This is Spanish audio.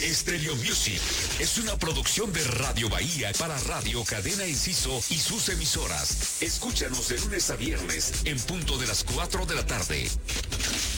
Stereo Music es una producción de Radio Bahía para Radio Cadena Enciso y sus emisoras. Escúchanos de lunes a viernes en punto de las 4 de la tarde.